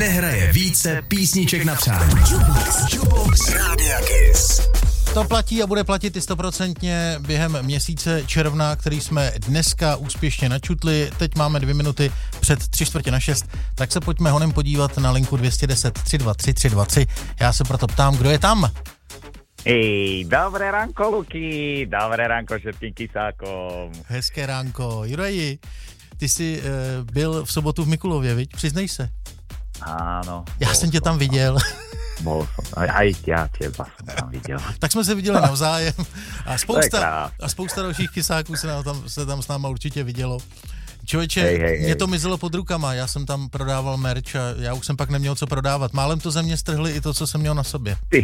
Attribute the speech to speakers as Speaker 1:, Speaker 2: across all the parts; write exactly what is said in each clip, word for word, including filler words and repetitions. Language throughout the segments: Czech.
Speaker 1: hraje více písniček na přání. Jukebox, Jukebox Rádia Kiss.
Speaker 2: To platí a bude platit i stoprocentně během měsíce června, který jsme dneska úspěšně načutli. Teď máme dvě minuty před tři čtvrtě na šest, tak se pojďme honem podívat na linku dvě jedna deset tři dva tři tři dva tři. Já se proto ptám, kdo je tam?
Speaker 3: Hej, dobré ránko, Luky, dobré ránko všetkým kysákom.
Speaker 2: Hezké ránko. Juraji, ty jsi uh, byl v sobotu v Mikulově, viď? Přiznej se.
Speaker 3: Áno.
Speaker 2: Já jsem tě tam viděl.
Speaker 3: Bol som, aj ja teba som tam viděl.
Speaker 2: Tak jsme se viděli navzájem a spousta, a spousta dalších kysáků se, tam, se tam s náma určitě vidělo. Člověče,
Speaker 3: hej, hej,
Speaker 2: mě
Speaker 3: hej.
Speaker 2: to mizelo pod rukama, já jsem tam prodával merch a já už jsem pak neměl co prodávat. Málem to ze mě strhli i to, co jsem měl na sobě.
Speaker 3: Ty,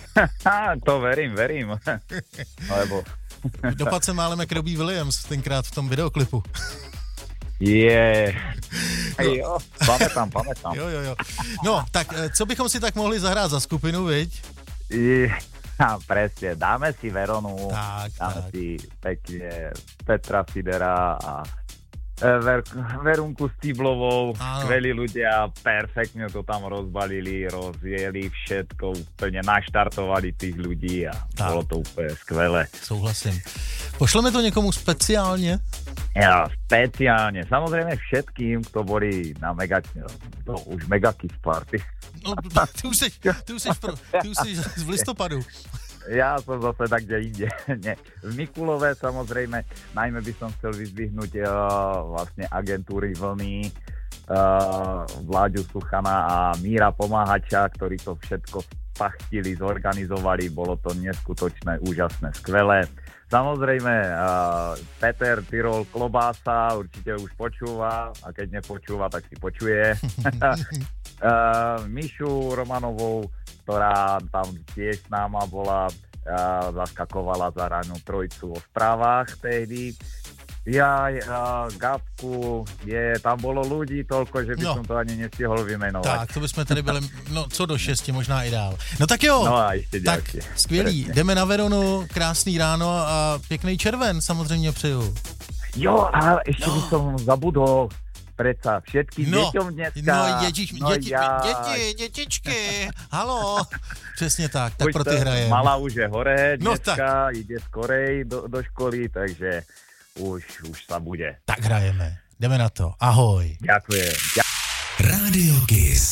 Speaker 3: to verím, verím. Lebo...
Speaker 2: Dopad se málem jak Robbie Williams tenkrát v tom videoklipu.
Speaker 3: Je,
Speaker 2: no.
Speaker 3: jo, pamätám, pamätám.
Speaker 2: Jo, jo, jo. No, tak co bychom si tak mohli zahrát za skupinu, viď?
Speaker 3: Je, a presne, dáme si Veronu,
Speaker 2: tak,
Speaker 3: dáme
Speaker 2: tak.
Speaker 3: si pekne Petra Fidera a Ver, Verunku Stiblovou, skvelí ľudia, perfektne to tam rozbalili, rozjeli všetko, úplne naštartovali tých ľudí a tak. Bolo to úplne skvelé.
Speaker 2: Souhlasím. Pošleme to někomu speciálně?
Speaker 3: Ja, speciálne. Samozrejme všetkým, kto boli na mega, to už Mega Kiss Party.
Speaker 2: No, ty už seš, ty už seš, pro, ty už seš v listopadu.
Speaker 3: Ja som zase tak, kde inde. Nie. V Mikulove samozrejme, najmä by som chcel vyzdvihnúť uh, vlastne agentúry Vlny, uh, Vláďu Suchana a Míra Pomáhača, ktorí to všetko spachtili, zorganizovali. Bolo to neskutočné, úžasné, skvelé. Samozrejme, uh, Peter Tyrol Klobása určite už počúva a keď nepočúva, tak si počuje. uh, Mišu Romanovou, ktorá tam tiež s náma bola, uh, zaskakovala za ranú trojcu o správach tehdy. Ja, uh, Gabku, je, tam bolo ľudí toľko, že by no. som to ani nestihol vymenovať.
Speaker 2: Tak, to bychom tady byli, no co do šesti, možná i dál. No tak jo,
Speaker 3: no a ještě
Speaker 2: tak
Speaker 3: ďalšie.
Speaker 2: skvělý, presne. Jdeme na Veronu, krásný ráno a pěkný červen samozřejmě přeju.
Speaker 3: Jo, a ešte
Speaker 2: no.
Speaker 3: by som zabudol. Predsa všetkým
Speaker 2: no,
Speaker 3: deťom dneska.
Speaker 2: No, ježiš,
Speaker 3: no
Speaker 2: děti,
Speaker 3: ja.
Speaker 2: děti, dětičky, halo. Přesně tak, tak
Speaker 3: Buď
Speaker 2: pro ty hrajem.
Speaker 3: Malá už je hore,
Speaker 2: no,
Speaker 3: dneska
Speaker 2: tak.
Speaker 3: ide skorej do, do školy, takže už, už sa bude.
Speaker 2: Tak hrajeme, jdeme na to, ahoj.
Speaker 3: Ďakujem.
Speaker 1: Rádio Kiss.